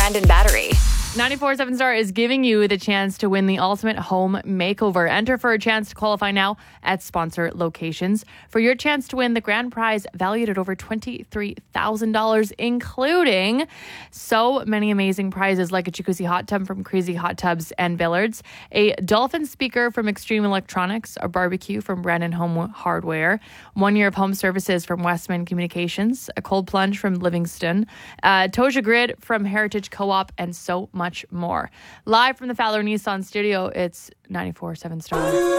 Brandon Battery. 94.7 Star is giving you the chance to win the ultimate home makeover. Enter for a chance to qualify now at sponsor locations for your chance to win the grand prize valued at over $23,000, including so many amazing prizes like a jacuzzi hot tub from Crazy Hot Tubs and Billards, a Dolphin speaker from Extreme Electronics, a barbecue from Brandon Home Hardware, 1 year of home services from Westman Communications, a cold plunge from Livingston, Toja Grid from Heritage Co-op, and so much more. Live from the Fowler Nissan studio, it's 94.7 Star.